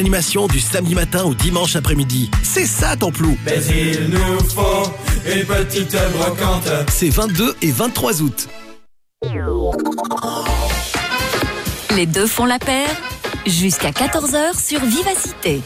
Animation du samedi matin au dimanche après-midi. C'est ça ton plou. Mais il nous faut une petite brocante. C'est 22 et 23 août. Les deux font la paire. Jusqu'à 14h sur Vivacité.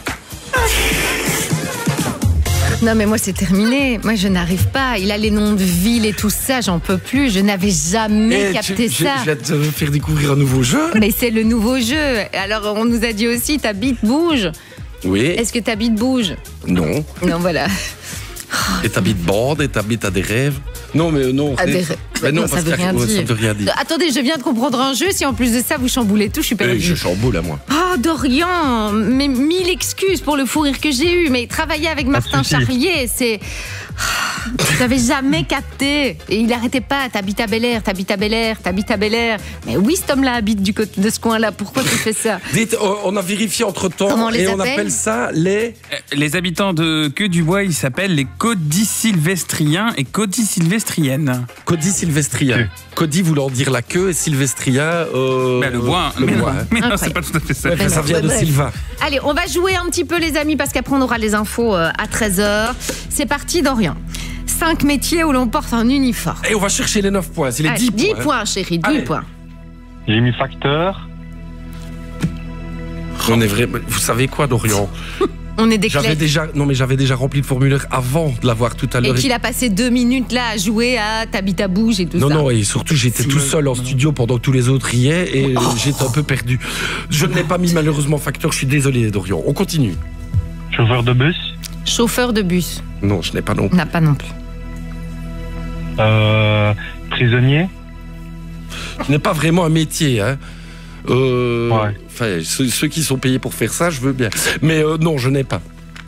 Non mais moi c'est terminé, moi je n'arrive pas, il a les noms de villes et tout ça, j'en peux plus, je n'avais jamais capté ça. Je vais te faire découvrir un nouveau jeu. Mais c'est le nouveau jeu, alors on nous a dit aussi ta bite bouge. Oui. Est-ce que ta bite bouge? Non. Non voilà. Et ta bite bande, et ta bite a des rêves. Non mais non. Mais non, parce ça veut rien dire. Ça veut rien dire. Attendez, je viens de comprendre un jeu, si en plus de ça vous chamboulez tout, je suis perdue. Je chamboule à moi. Oh Dorian, mais 1000 excuses pour le fou rire que j'ai eu, mais travailler avec Martin Charlier, c'est... Je n'avais jamais capté. Et il n'arrêtait pas, t'habites à Bel-Air, t'habites à Bel-Air, t'habites à Bel-Air. Mais oui, cet homme-là habite du côté de ce coin-là, pourquoi tu fais ça? Dites, on a vérifié entre-temps et on appelle ça les... Les habitants de Queue-du-Bois, ils s'appellent les Codicylvestriens et Codicylvestriennes. Codicylvestrien. Cody voulant dire la queue et Sylvestria... le bois. Mais non, c'est pas tout à fait ça. Ça vient de Sylvain. Allez, on va jouer un petit peu les amis, parce qu'après on aura les infos à 13h. C'est parti Dorian. 5 métiers où l'on porte un uniforme. Et on va chercher les 9 points, c'est les 10 points. 10 points chérie, 10 points. J'ai mis facteur. On est vrai. Vous savez quoi Dorian? On est des j'avais déjà rempli le formulaire avant de l'avoir tout à l'heure. Et qu'il a passé 2 minutes là à jouer à t'habites à bouge et tout ça. Non, et surtout j'étais tout seul en studio pendant que tous les autres riaient et j'étais un peu perdu. Je ne l'ai pas mis malheureusement facteur, je suis désolé Dorian. On continue. Chauffeur de bus. Chauffeur de bus. Non, je n'ai pas non plus. N'a pas non plus. Prisonnier. Ce n'est pas vraiment un métier, hein. Ouais. Enfin, ceux qui sont payés pour faire ça, je veux bien. Mais non, je n'ai pas.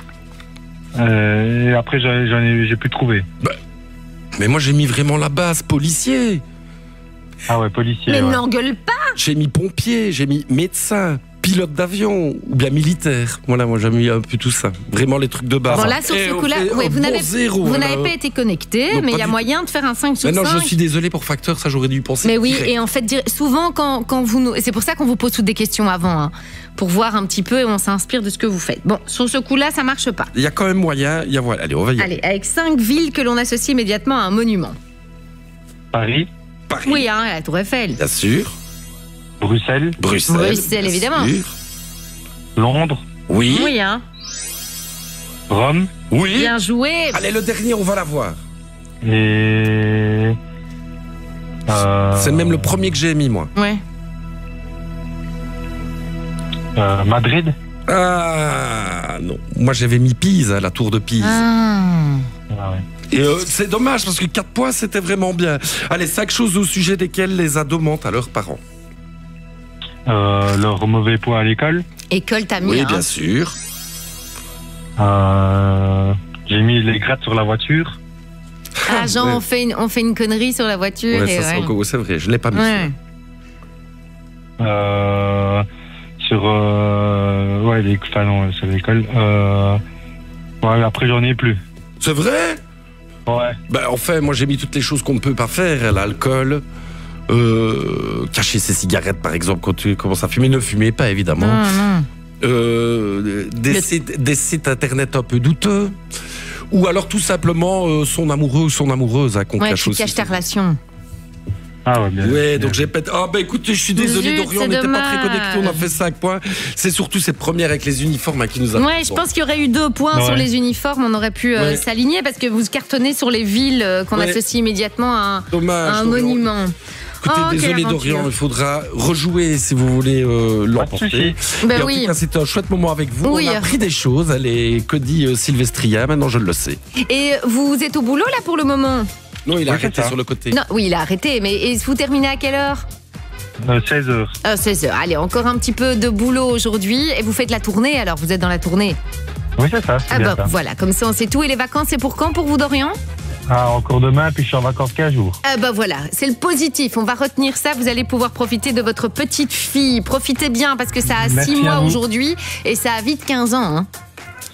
Et après, j'ai pu trouver. Mais moi, j'ai mis vraiment la base, policier. Ah ouais, policier. Mais ouais. n'engueule pas. J'ai mis pompier, j'ai mis médecin, pilote d'avion ou bien militaire. Voilà, moi j'ai mis un peu tout ça. Vraiment les trucs de base. Bon là, sur ce coup-là, vous n'avez pas été connecté, Non, mais il y a du moyen de faire un 5 sur 5. Non, je suis désolé pour facteur, ça j'aurais dû y penser. Mais oui, direct. et en fait, souvent quand vous nous... C'est pour ça qu'on vous pose toutes des questions avant, hein, pour voir un petit peu et on s'inspire de ce que vous faites. Bon, sur ce coup-là, ça marche pas. Il y a quand même moyen, voilà, allez, on va y aller. Allez, avec 5 villes que l'on associe immédiatement à un monument. Paris. Oui, hein, la Tour Eiffel. Bien sûr. Bruxelles. Bruxelles, évidemment. Sûr. Londres. Oui. Oui, hein. Rome. Oui. Bien joué. Allez, le dernier, on va l'avoir. Et... C'est même le premier que j'ai mis, moi. Ouais. Madrid. Ah, non. Moi, j'avais mis Pise, la tour de Pise. Ah. Ah ouais. Et c'est dommage, parce que 4 points, c'était vraiment bien. Allez, 5 choses au sujet desquelles les ados mentent à leurs parents. Leur mauvais poids à l'école. École, t'as mis, Oui, hein. bien sûr. J'ai mis les grattes sur la voiture. Ah, genre, ouais. on fait une connerie sur la voiture. Ouais, et ça, ouais. c'est vrai, je ne l'ai pas mis. Ouais. Sur sur l'école. Ouais, après j'en ai plus. C'est vrai? Ouais. Ben, enfin, moi j'ai mis toutes les choses qu'on ne peut pas faire. L'alcool, cacher ses cigarettes par exemple quand tu commences à fumer. Ne fumez pas évidemment. Non. Des sites internet un peu douteux. Ou alors tout simplement son amoureux ou son amoureuse qu'on Ouais, cache tu aussi. caches ta relation. Ah ouais, bien. Ouais, donc j'ai pété. Ah bah écoutez, je suis désolé Zut, Dorian, on c'est n'était pas très dommage. connectés, on a fait 5 points. C'est surtout cette première avec les uniformes qui nous a... Ouais, je pense qu'il y aurait eu 2 points sur les uniformes, on aurait pu s'aligner parce que vous cartonnez sur les villes qu'on associe immédiatement à un monument. Écoutez, désolé Dorian, il faudra rejouer si vous voulez l'emporter. Ben en oui. tout cas, c'était un chouette moment avec vous. Oui. On a appris des choses. Allez, Cody Sylvestria, maintenant je le sais. Et vous êtes au boulot là pour le moment? Non, il a Oui, arrêté c'est ça. sur le côté. Non, oui, il a arrêté, mais vous terminez à quelle heure? 16h. 16h. Allez, encore un petit peu de boulot aujourd'hui. Et vous faites la tournée alors? Vous êtes dans la tournée? Oui, c'est ça. Ah bah voilà, comme ça on sait tout. Et les vacances, c'est pour quand pour vous, Dorian? Ah, encore demain, puis je suis en vacances 15 jours. Ah bah voilà, c'est le positif. On va retenir ça. Vous allez pouvoir profiter de votre petite fille. Profitez bien parce que ça a Merci 6 mois à vous. aujourd'hui et ça a vite 15 ans. Hein.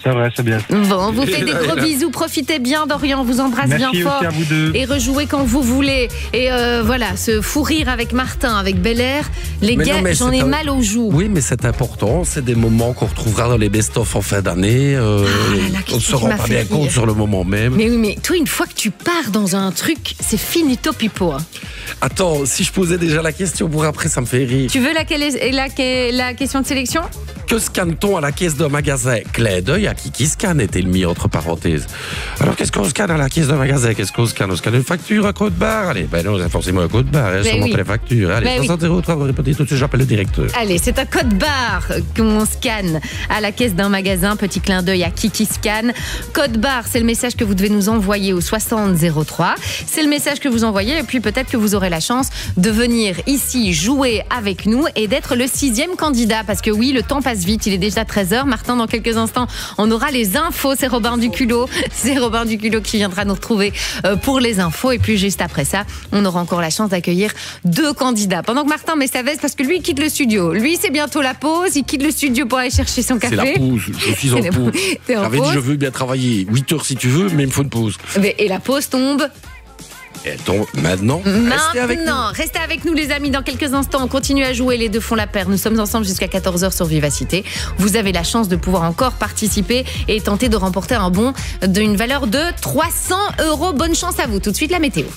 C'est vrai, c'est bien. Bon, on vous fait des gros bisous. Profitez bien, Dorian. On vous embrasse bien fort. Merci aussi à vous deux. Et rejouez quand vous voulez. Et voilà, ce fou rire avec Martin, avec Bel-Air. Les gars, j'en ai mal aux joues. Oui, mais c'est important. C'est des moments qu'on retrouvera dans les best-of en fin d'année. On ne se rend pas bien compte sur le moment même. Mais oui, mais toi, une fois que tu pars dans un truc, c'est finito pipo. Hein. Attends, si je posais déjà la question pour après, ça me fait rire. Tu veux la question de sélection ? Que scanne-t-on à la caisse d'un magasin ? Clin d'œil à qui scanne, est-il mis entre parenthèses. Alors, qu'est-ce qu'on scanne à la caisse d'un magasin ? Qu'est-ce qu'on scanne ? On scanne une facture, un code barre ? Allez, ben non, c'est forcément un code barre, sur mon téléfacture. Allez, 60 €, vous répondez tout de suite, j'appelle le directeur. Allez, c'est un code barre qu'on scanne à la caisse d'un magasin. Petit clin d'œil à qui scanne. Code barre, c'est le message que vous devez nous envoyer au 60 03. C'est le message que vous envoyez et puis peut-être que vous aurez la chance de venir ici jouer avec nous et d'être le 6e candidat. Parce que oui, le temps passe vite, il est déjà 13h. Martin, dans quelques instants, on aura les infos. C'est Robin Duculot. C'est Robin Duculot qui viendra nous retrouver pour les infos. Et puis juste après ça, on aura encore la chance d'accueillir 2 candidats. Pendant que Martin met sa veste, parce que lui, il quitte le studio. Lui, c'est bientôt la pause. Il quitte le studio pour aller chercher son café. C'est la pause. Je suis en pause. J'avais dit, je veux bien travailler 8 heures si tu veux, mais il me faut une pause. Et la pause tombe. Elle tombe maintenant. Restez avec nous les amis. Dans quelques instants, on continue à jouer. Les deux font la paire. Nous sommes ensemble jusqu'à 14h sur Vivacité. Vous avez la chance de pouvoir encore participer et tenter de remporter un bon d'une valeur de 300 €. Bonne chance à vous. Tout de suite, la météo.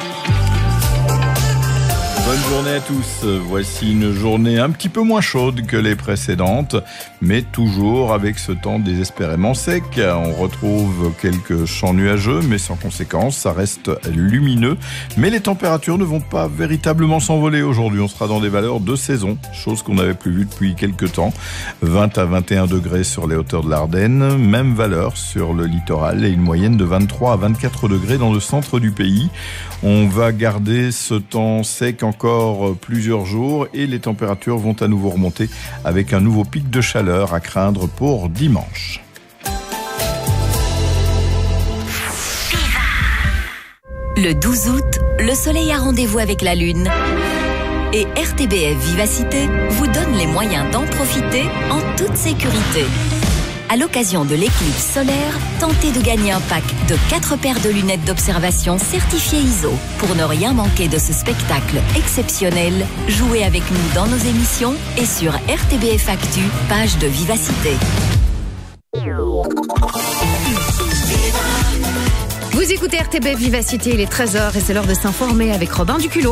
Bonne journée à tous. Voici une journée un petit peu moins chaude que les précédentes, mais toujours avec ce temps désespérément sec. On retrouve quelques champs nuageux, mais sans conséquence, ça reste lumineux. Mais les températures ne vont pas véritablement s'envoler aujourd'hui. On sera dans des valeurs de saison, chose qu'on n'avait plus vue depuis quelques temps. 20 à 21 degrés sur les hauteurs de l'Ardenne, même valeur sur le littoral et une moyenne de 23 à 24 degrés dans le centre du pays. On va garder ce temps sec encore plusieurs jours et les températures vont à nouveau remonter avec un nouveau pic de chaleur à craindre pour dimanche. Le 12 août, le soleil a rendez-vous avec la lune. Et RTBF Vivacité vous donne les moyens d'en profiter en toute sécurité. À l'occasion de l'éclipse solaire, tentez de gagner un pack de 4 paires de lunettes d'observation certifiées ISO. Pour ne rien manquer de ce spectacle exceptionnel, jouez avec nous dans nos émissions et sur RTBF Actu, page de Vivacité. Vous écoutez RTBF Vivacité, il est 13h et c'est l'heure de s'informer avec Robin Duculot.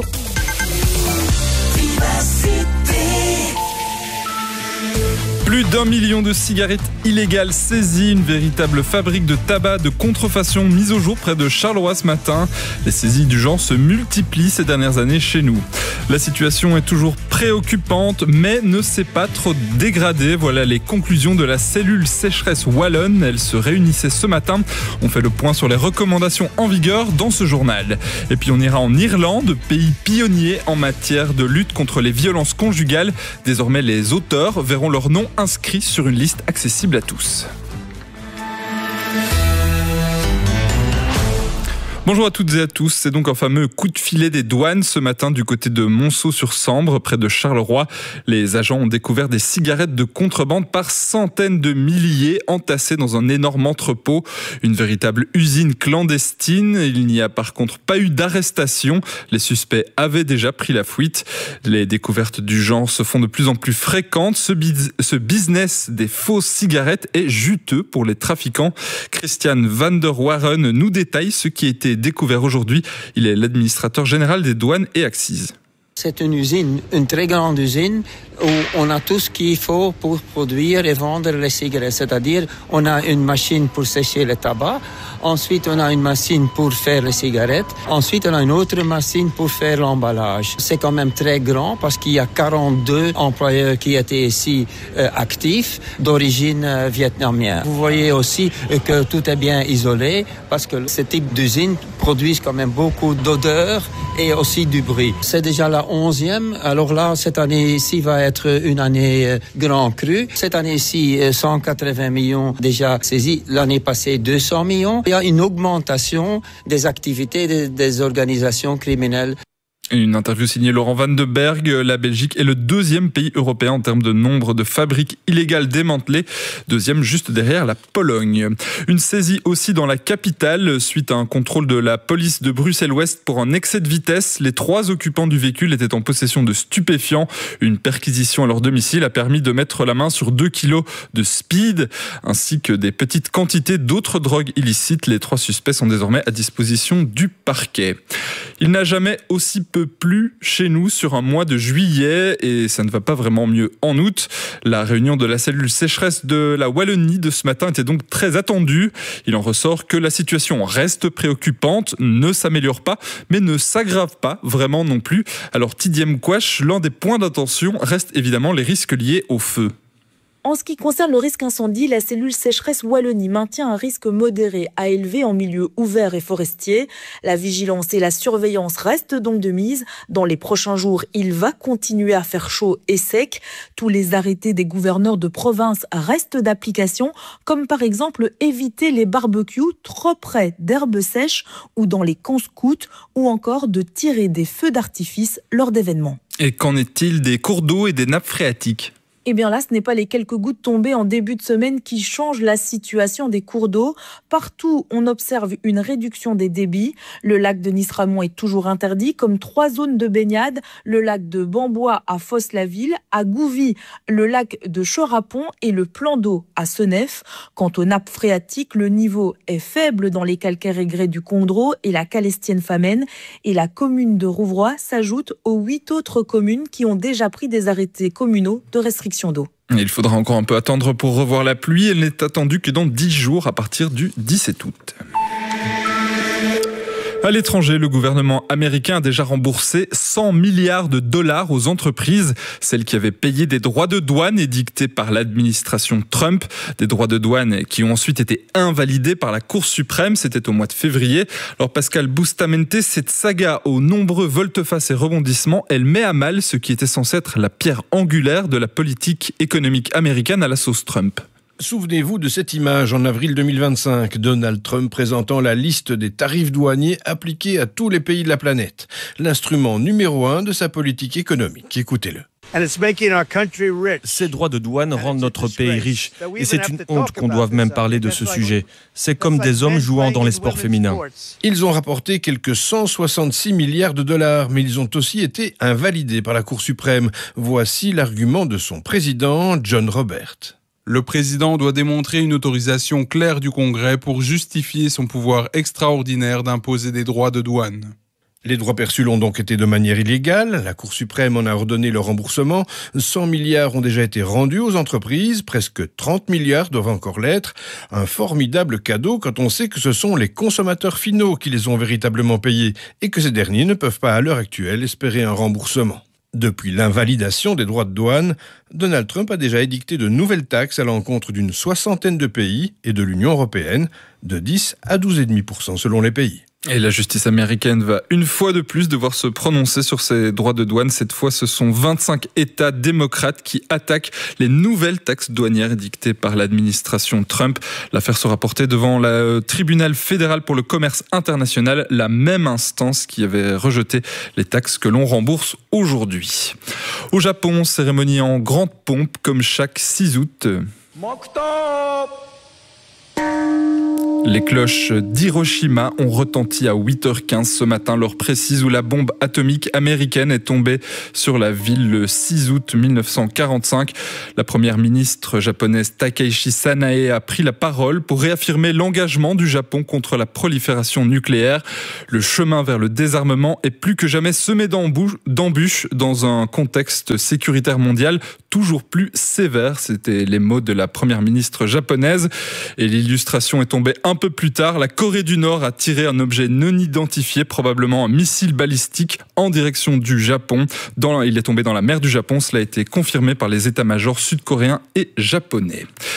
Plus d'1 million de cigarettes illégales saisies, une véritable fabrique de tabac de contrefaçon mise au jour près de Charleroi ce matin. Les saisies du genre se multiplient ces dernières années chez nous. La situation est toujours préoccupante, mais ne s'est pas trop dégradée. Voilà les conclusions de la cellule sécheresse wallonne. Elle se réunissait ce matin. On fait le point sur les recommandations en vigueur dans ce journal. Et puis on ira en Irlande, pays pionnier en matière de lutte contre les violences conjugales. Désormais, les auteurs verront leur nom inscrit sur une liste accessible à tous. Bonjour à toutes et à tous, c'est donc un fameux coup de filet des douanes ce matin du côté de Monceau-sur-Sambre, près de Charleroi. Les agents ont découvert des cigarettes de contrebande par centaines de milliers entassées dans un énorme entrepôt. Une véritable usine clandestine. Il n'y a par contre pas eu d'arrestation. Les suspects avaient déjà pris la fuite. Les découvertes du genre se font de plus en plus fréquentes. Ce business des fausses cigarettes est juteux pour les trafiquants. Christian van der Warren nous détaille ce qui a été découvert aujourd'hui. Il est l'administrateur général des douanes et accises. C'est une usine, une très grande usine où on a tout ce qu'il faut pour produire et vendre les cigarettes. C'est-à-dire, on a une machine pour sécher le tabac. Ensuite, on a une machine pour faire les cigarettes. Ensuite, on a une autre machine pour faire l'emballage. C'est quand même très grand parce qu'il y a 42 employeurs qui étaient ici actifs d'origine vietnamienne. Vous voyez aussi que tout est bien isolé parce que ce type d'usine produit quand même beaucoup d'odeurs et aussi du bruit. C'est déjà la 11e. Alors là, cette année-ci va être une année grand cru. Cette année-ci, 180 millions déjà saisis. L'année passée, 200 millions. Il y a une augmentation des activités des organisations criminelles. Une interview signée Laurent Van de Berg. La Belgique est le 2e pays européen en termes de nombre de fabriques illégales démantelées, 2e juste derrière la Pologne. Une saisie aussi dans la capitale suite à un contrôle de la police de Bruxelles-Ouest pour un excès de vitesse. Les 3 occupants du véhicule étaient en possession de stupéfiants. Une perquisition à leur domicile a permis de mettre la main sur 2 kilos de speed ainsi que des petites quantités d'autres drogues illicites. Les 3 suspects sont désormais à disposition du parquet. Il n'a jamais aussi peu plu chez nous sur un mois de juillet et ça ne va pas vraiment mieux en août. La réunion de la cellule sécheresse de la Wallonie de ce matin était donc très attendue. Il en ressort que la situation reste préoccupante, ne s'améliore pas, mais ne s'aggrave pas vraiment non plus. Alors Tidiem Quash, l'un des points d'attention reste évidemment les risques liés au feu. En ce qui concerne le risque incendie, la cellule sécheresse Wallonie maintient un risque modéré à élevé en milieu ouvert et forestier. La vigilance et la surveillance restent donc de mise. Dans les prochains jours, il va continuer à faire chaud et sec. Tous les arrêtés des gouverneurs de province restent d'application, comme par exemple éviter les barbecues trop près d'herbes sèches ou dans les camps scouts, ou encore de tirer des feux d'artifice lors d'événements. Et qu'en est-il des cours d'eau et des nappes phréatiques ? Eh bien là, ce n'est pas les quelques gouttes tombées en début de semaine qui changent la situation des cours d'eau. Partout, on observe une réduction des débits. Le lac de Nice-Ramon est toujours interdit, comme 3 zones de baignade. Le lac de Bambois à Fosse-la-Ville, à Gouvy, le lac de Chorapon et le plan d'eau à Senef. Quant aux nappes phréatiques, le niveau est faible dans les calcaires aigrés du Condro et la Calestienne-Famenne. Et la commune de Rouvroy s'ajoute aux 8 autres communes qui ont déjà pris des arrêtés communaux de restriction d'eau. Il faudra encore un peu attendre pour revoir la pluie. Elle n'est attendue que dans 10 jours à partir du 17 août. À l'étranger, le gouvernement américain a déjà remboursé 100 milliards de dollars aux entreprises, celles qui avaient payé des droits de douane édictés par l'administration Trump, des droits de douane qui ont ensuite été invalidés par la Cour suprême, c'était au mois de février. Alors Pascal Bustamante, cette saga aux nombreux volte-face et rebondissements, elle met à mal ce qui était censé être la pierre angulaire de la politique économique américaine à la sauce Trump. Souvenez-vous de cette image en avril 2025, Donald Trump présentant la liste des tarifs douaniers appliqués à tous les pays de la planète. L'instrument numéro 1 de sa politique économique. Écoutez-le. Ces droits de douane rendent notre pays riche et c'est une honte qu'on doive même parler de ce sujet. C'est comme des hommes jouant dans les sports féminins. Ils ont rapporté quelques 166 milliards de dollars, mais ils ont aussi été invalidés par la Cour suprême. Voici l'argument de son président, John Robert. Le président doit démontrer une autorisation claire du Congrès pour justifier son pouvoir extraordinaire d'imposer des droits de douane. Les droits perçus l'ont donc été de manière illégale. La Cour suprême en a ordonné le remboursement. 100 milliards ont déjà été rendus aux entreprises. Presque 30 milliards doivent encore l'être. Un formidable cadeau quand on sait que ce sont les consommateurs finaux qui les ont véritablement payés et que ces derniers ne peuvent pas à l'heure actuelle espérer un remboursement. Depuis l'invalidation des droits de douane, Donald Trump a déjà édicté de nouvelles taxes à l'encontre d'une 60aine de pays et de l'Union européenne, de 10 à 12,5% selon les pays. Et la justice américaine va une fois de plus devoir se prononcer sur ces droits de douane. Cette fois, ce sont 25 États démocrates qui attaquent les nouvelles taxes douanières édictées par l'administration Trump. L'affaire sera portée devant le tribunal fédéral pour le commerce international, la même instance qui avait rejeté les taxes que l'on rembourse aujourd'hui. Au Japon, cérémonie en grande pompe comme chaque 6 août. Les cloches d'Hiroshima ont retenti à 8h15 ce matin, l'heure précise où la bombe atomique américaine est tombée sur la ville le 6 août 1945. La première ministre japonaise Takaichi Sanae a pris la parole pour réaffirmer l'engagement du Japon contre la prolifération nucléaire. Le chemin vers le désarmement est plus que jamais semé d'embûches dans un contexte sécuritaire mondial toujours plus sévère. C'était les mots de la première ministre japonaise. Et l'illustration est tombée un peu plus tard. La Corée du Nord a tiré un objet non identifié, probablement un missile balistique, en direction du Japon. Il est tombé dans la mer du Japon. Cela a été confirmé par les états-majors sud-coréens et japonais.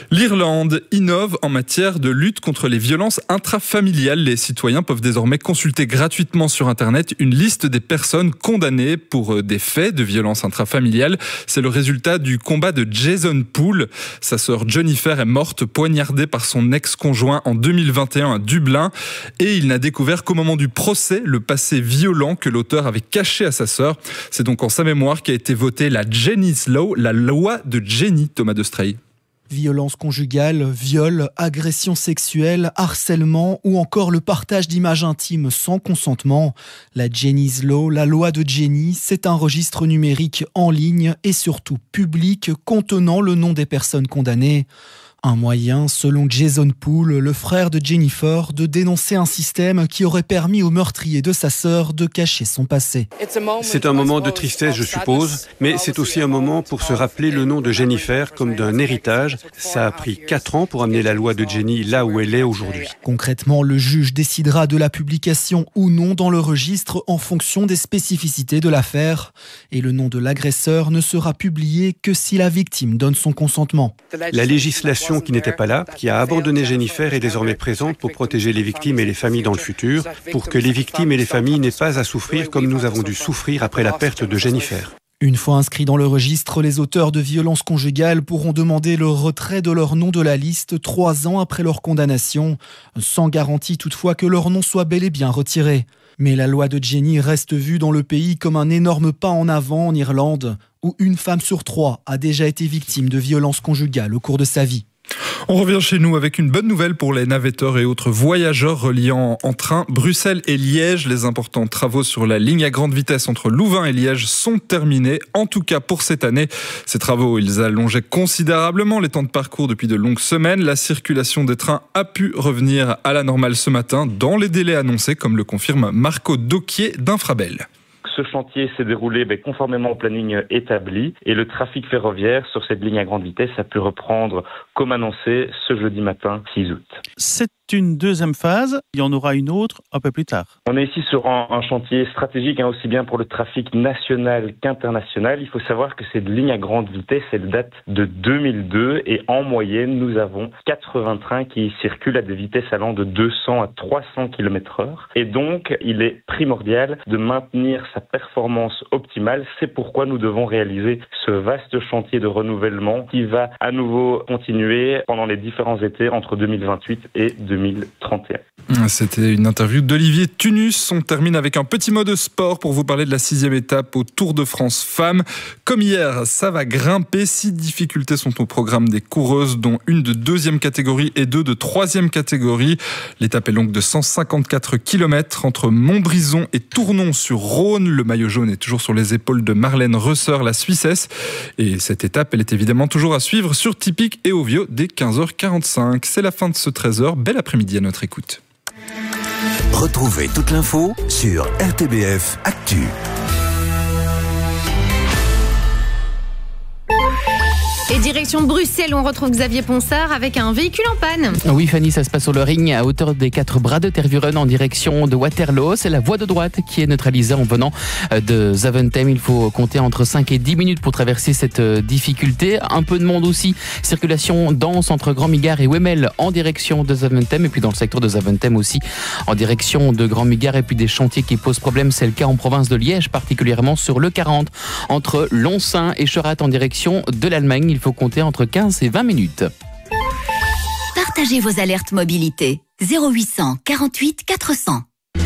L'Irlande innove en matière de lutte contre les violences intrafamiliales. Les citoyens peuvent désormais consulter gratuitement sur Internet une liste des personnes condamnées pour des faits de violences intrafamiliales. C'est le résultat du combat de Jason Poole. Sa sœur Jennifer est morte poignardée par son ex-conjoint en 2021 à Dublin. Et il n'a découvert qu'au moment du procès le passé violent que l'auteur avait caché à sa sœur. C'est donc en sa mémoire qu'a été votée la Jenny's Law, la loi de Jenny, Thomas de Stray. Violence conjugale, viol, agression sexuelle, harcèlement ou encore le partage d'images intimes sans consentement. La Jenny's Law, la loi de Jenny, c'est un registre numérique en ligne et surtout public contenant le nom des personnes condamnées. Un moyen, selon Jason Poole, le frère de Jennifer, de dénoncer un système qui aurait permis au meurtrier de sa sœur de cacher son passé. C'est un moment de tristesse, je suppose, mais c'est aussi un moment pour se rappeler le nom de Jennifer comme d'un héritage. Ça a pris 4 ans pour amener la loi de Jenny là où elle est aujourd'hui. Concrètement, le juge décidera de la publication ou non dans le registre en fonction des spécificités de l'affaire. Et le nom de l'agresseur ne sera publié que si la victime donne son consentement. La législation qui n'était pas là, qui a abandonné Jennifer, est désormais présente pour protéger les victimes et les familles dans le futur, pour que les victimes et les familles n'aient pas à souffrir comme nous avons dû souffrir après la perte de Jennifer. Une fois inscrits dans le registre, les auteurs de violences conjugales pourront demander le retrait de leur nom de la liste 3 ans après leur condamnation, sans garantie toutefois que leur nom soit bel et bien retiré. Mais la loi de Jenny reste vue dans le pays comme un énorme pas en avant en Irlande, où une femme sur 3 a déjà été victime de violences conjugales au cours de sa vie. On revient chez nous avec une bonne nouvelle pour les navetteurs et autres voyageurs reliant en train Bruxelles et Liège. Les importants travaux sur la ligne à grande vitesse entre Louvain et Liège sont terminés, en tout cas pour cette année. Ces travaux, ils allongeaient considérablement les temps de parcours depuis de longues semaines. La circulation des trains a pu revenir à la normale ce matin dans les délais annoncés, comme le confirme Marco Docquier d'Infrabel. Ce chantier s'est déroulé conformément au planning établi et le trafic ferroviaire sur cette ligne à grande vitesse a pu reprendre comme annoncé ce jeudi matin 6 août. C'est une deuxième phase, il y en aura une autre un peu plus tard. On est ici sur un chantier stratégique aussi bien pour le trafic national qu'international. Il faut savoir que cette ligne à grande vitesse, elle date de 2002 et en moyenne nous avons 80 trains qui circulent à des vitesses allant de 200 à 300 km/h. Et donc il est primordial de maintenir sa performance optimale. C'est pourquoi nous devons réaliser ce vaste chantier de renouvellement qui va à nouveau continuer pendant les différents étés entre 2028 et 2031. C'était une interview d'Olivier Tunus. On termine avec un petit mot de sport pour vous parler de la 6e étape au Tour de France Femmes. Comme hier, ça va grimper. 6 difficultés sont au programme des coureuses, dont une de 2e catégorie et 2 de 3e catégorie. L'étape est longue de 154 km entre Montbrison et Tournon-sur-Rhône. Le maillot jaune est toujours sur les épaules de Marlène Reusser, la Suissesse. Et cette étape, elle est évidemment toujours à suivre sur Tipic et Ovio dès 15h45. C'est la fin de ce 13h. Bel après-midi à notre écoute. Retrouvez toute l'info sur RTBF Actu. Et direction Bruxelles, on retrouve Xavier Ponsard avec un véhicule en panne. Oui Fanny, ça se passe sur le ring à hauteur des 4 bras de Tervuren en direction de Waterloo. C'est la voie de droite qui est neutralisée en venant de Zaventem. Il faut compter entre 5 et 10 minutes pour traverser cette difficulté. Un peu de monde aussi. Circulation dense entre Grand-Migard et Wemmel en direction de Zaventem. Et puis dans le secteur de Zaventem aussi en direction de Grand-Migard. Et puis des chantiers qui posent problème. C'est le cas en province de Liège, particulièrement sur le 40 entre Lonsin et Cherat en direction de l'Allemagne. Il faut compter entre 15 et 20 minutes. Partagez vos alertes mobilité. 0800 48 400.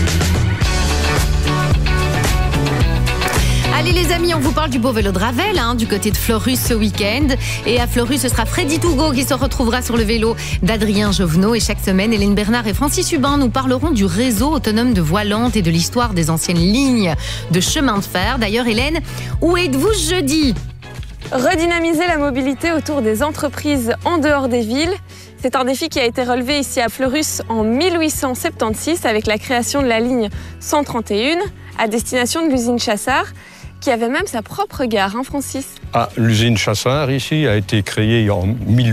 Allez les amis, on vous parle du beau vélo de Ravel, du côté de Fleurus ce week-end. Et à Fleurus, ce sera Freddy Tougo qui se retrouvera sur le vélo d'Adrien Jovenot. Et chaque semaine, Hélène Bernard et Francis Hubin nous parleront du réseau autonome de voies lentes et de l'histoire des anciennes lignes de chemin de fer. D'ailleurs, Hélène, où êtes-vous jeudi ? Redynamiser la mobilité autour des entreprises en dehors des villes. C'est un défi qui a été relevé ici à Fleurus en 1876 avec la création de la ligne 131 à destination de l'usine Chassard, qui avait même sa propre gare, Francis ? L'usine Chassard ici a été créée en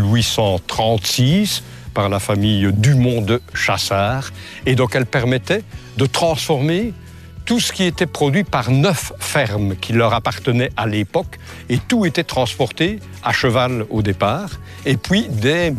1836 par la famille Dumont de Chassard. Et donc elle permettait de transformer tout ce qui était produit par 9 fermes qui leur appartenaient à l'époque, et tout était transporté à cheval au départ. Et puis, dès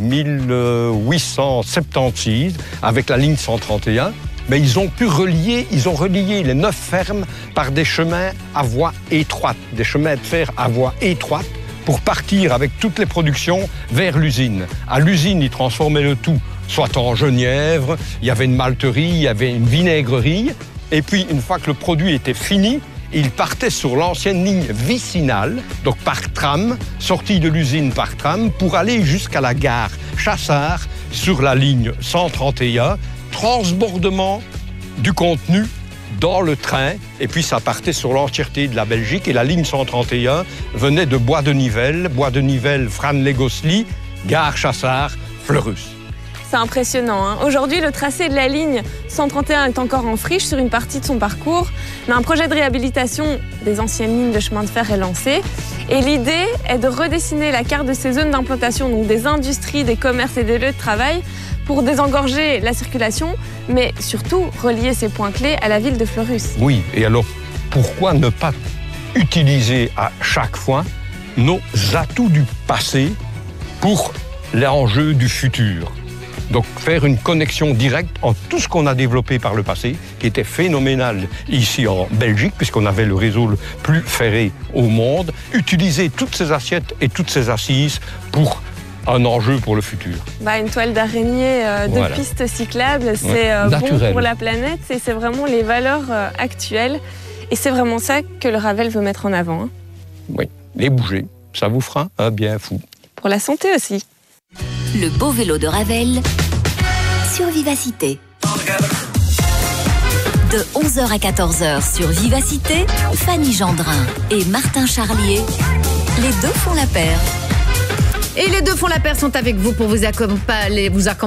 1876, avec la ligne 131, mais ils ont relié les 9 fermes par des chemins à voie étroite, des chemins de fer à voie étroite, pour partir avec toutes les productions vers l'usine. À l'usine, ils transformaient le tout, soit en genièvre, il y avait une malterie, il y avait une vinaigrerie, et puis une fois que le produit était fini, ils partaient sur l'ancienne ligne vicinale, donc par tram, sortie de l'usine par tram, pour aller jusqu'à la gare Chassard, sur la ligne 131, transbordement du contenu dans le train, et puis ça partait sur l'entièreté de la Belgique, et la ligne 131 venait de Bois de Nivelles, Fran-les-Gosselin, gare Chassard, Fleurus. C'est impressionnant, hein. Aujourd'hui, le tracé de la ligne 131 est encore en friche sur une partie de son parcours, mais un projet de réhabilitation des anciennes lignes de chemin de fer est lancé. Et l'idée est de redessiner la carte de ces zones d'implantation, donc des industries, des commerces et des lieux de travail, pour désengorger la circulation, mais surtout relier ces points clés à la ville de Fleurus. Oui, et alors pourquoi ne pas utiliser à chaque fois nos atouts du passé pour l'enjeu du futur? Donc faire une connexion directe entre tout ce qu'on a développé par le passé, qui était phénoménal ici en Belgique, puisqu'on avait le réseau le plus ferré au monde, utiliser toutes ces assiettes et toutes ces assises pour un enjeu pour le futur. Une toile d'araignée de pistes cyclables, c'est bon pour la planète, et c'est vraiment les valeurs actuelles. Et c'est vraiment ça que le Ravel veut mettre en avant. Hein. Oui, les bouger, ça vous fera un bien fou. Pour la santé aussi. Le beau vélo de Ravel sur Vivacité. De 11h à 14h sur Vivacité, Fanny Gendrin et Martin Charlier, les deux font la paire. Et les deux font la paire sont avec vous pour vous accompagner.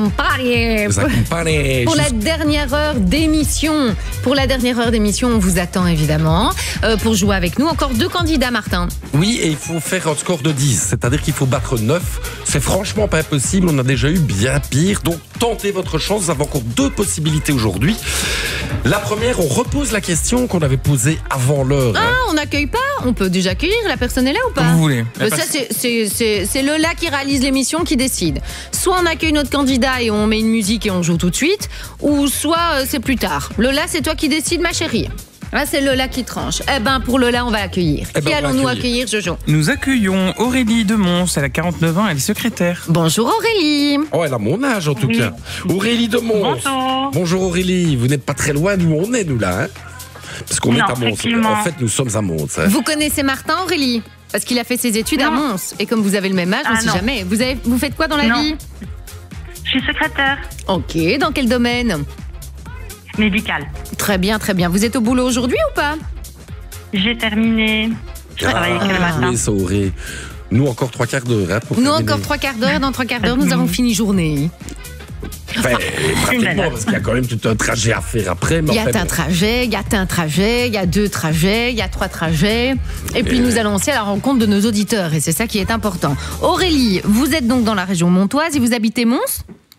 Pour la dernière heure d'émission. Pour la dernière heure d'émission, on vous attend évidemment pour jouer avec nous. Encore 2 candidats, Martin. Oui, et il faut faire un score de 10, c'est-à-dire qu'il faut battre 9. C'est franchement pas impossible, on a déjà eu bien pire. Donc tentez votre chance, vous avez encore 2 possibilités aujourd'hui. La première, on repose la question qu'on avait posée avant l'heure. On n'accueille pas? On peut déjà accueillir, la personne est là ou pas? Comme vous voulez. Ça, c'est Lola qui réalise l'émission qui décide. Soit on accueille notre candidat et on met une musique et on joue tout de suite, ou soit c'est plus tard. Lola, c'est toi qui décides, ma chérie. Là, c'est Lola qui tranche. Pour Lola, on va accueillir. Qui allons-nous accueillir, Jojo? Nous accueillons Aurélie de Mons, elle a 49 ans, elle est secrétaire. Bonjour Aurélie. Oh, elle a mon âge en tout cas. Aurélie de Mons. Bonjour. Bonjour Aurélie, vous n'êtes pas très loin d'où on est, nous là, hein? Parce qu'on est à Mons. En fait, nous sommes à Mons. Hein. Vous connaissez Martin, Aurélie? Parce qu'il a fait ses études à Mons. Et comme vous avez le même âge, on ne sait jamais. Vous faites quoi dans la vie? Je suis secrétaire. Ok, dans quel domaine? Médical. Très bien, très bien. Vous êtes au boulot aujourd'hui ou pas? J'ai terminé. Je travaille que le matin. Oui, ça aurait... Nous, encore 3 quarts d'heure. Hein, nous, encore 3 quarts d'heure. Dans 3 quarts d'heure, nous avons fini journée. Pratiquement, parce qu'il y a quand même tout un trajet à faire après. Il y a un trajet, il y a 2 trajets, il y a 3 trajets. Et puis nous allons aussi à la rencontre de nos auditeurs. Et c'est ça qui est important. Aurélie, vous êtes donc dans la région montoise et vous habitez Mons?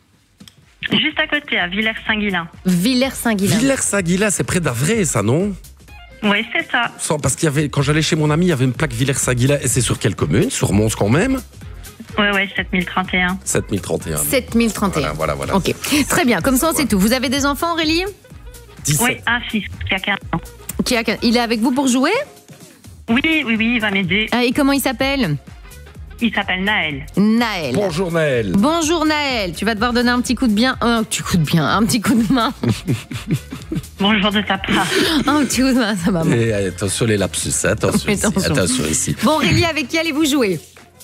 Juste à côté, à Villers-Saint-Guilain. Villers-Saint-Guilain. Villers-Saint-Guilain, c'est près d'Avray, ça, non? Oui, c'est ça. Parce qu'il y avait, quand j'allais chez mon ami, il y avait une plaque Villers-Saint-Guilain. Et c'est sur quelle commune? Sur Mons quand même? Oui, 7031. 7031. 7031. Voilà. Ok, très bien, comme ça on sait tout. Vous avez des enfants, Aurélie? 17. Oui, un fils qui a 15 ans. Il est avec vous pour jouer? Oui, il va m'aider. Et comment il s'appelle? Il s'appelle Naël. Naël. Bonjour Naël. Bonjour Naël. Tu vas devoir donner un petit coup de coup de main. Bonjour de ta part. Un petit coup de main, ça maman. Et attention les lapsus, attention ici. Bon Aurélie, avec qui allez-vous jouer?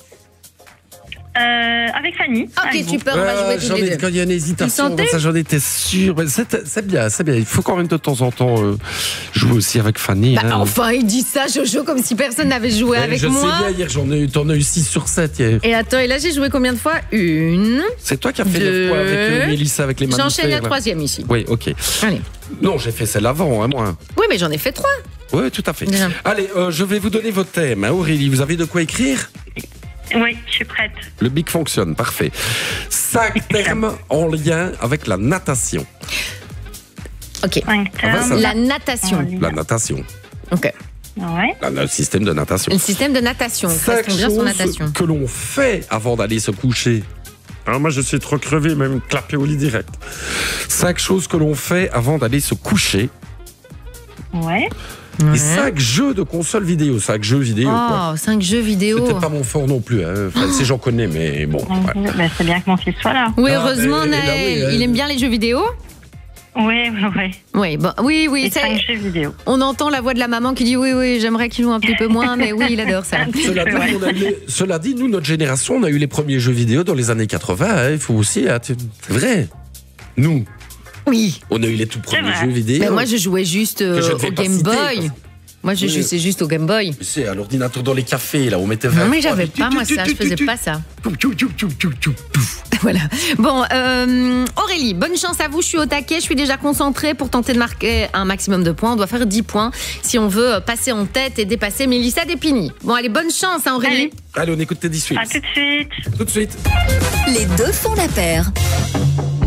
Avec Fanny. Ok, super, on va jouer tous les deux. Quand il y a une hésitation, ça j'en étais sûr. C'est bien. Il faut quand même de temps en temps jouer aussi avec Fanny. Enfin, il dit ça, Jojo, comme si personne n'avait joué avec moi. Je sais bien, hier, t'en as eu 6 sur 7 hier. Et attends, et là j'ai joué combien de fois? 1. C'est toi qui as fait 9 fois avec Mélissa, avec les mammifères. J'enchaîne la 3e ici. Oui, ok. Allez. Non, j'ai fait celle avant, moi. Oui, mais j'en ai fait 3. Oui, tout à fait. Bien. Allez, je vais vous donner votre thème, Aurélie. Vous avez de quoi écrire? Oui, je suis prête. Le bic fonctionne, parfait. 5 termes en lien avec la natation. Ok. 5 termes. La natation. La natation. Ok. Ouais. Le système de natation. Le système de natation. 5 Restons bien sur choses natation. que l'on fait avant d'aller se coucher. Alors moi, je suis trop crevé, même clapé au lit direct. 5 choses que l'on fait avant d'aller se coucher. Ouais. Et 5 jeux de console vidéo. 5 jeux vidéo, quoi. 5 jeux vidéo. C'est peut-être pas mon fort non plus. Hein. Enfin, si j'en connais, mais bon. Ouais. Bah, c'est bien que mon fils soit là. Oui, heureusement, Naël. Il aime bien les jeux vidéo? Oui. Oui, bon, oui. Et 5 jeux vidéo. On entend la voix de la maman qui dit oui, j'aimerais qu'il joue un petit peu moins, mais oui, il adore ça. Cela dit, nous, notre génération, on a eu les premiers jeux vidéo dans les années 80. Hein. Il faut aussi... C'est vrai. Nous. Oui. On a eu les tout premiers jeux vidéo. Mais moi, je jouais juste au Game Boy. Moi, je jouais juste au Game Boy. C'est à l'ordinateur dans les cafés, là, on mettait 20. Non, mais j'avais pas, moi, ça. Je faisais pas ça. Voilà. Bon, Aurélie, bonne chance à vous. Je suis au taquet, je suis déjà concentrée pour tenter de marquer un maximum de points. On doit faire 10 points si on veut passer en tête et dépasser Mélissa Despigny. Bon, allez, bonne chance, hein, Aurélie. Allez, on écoute tes 18. À tout de suite. Tout de suite. Les deux font la paire.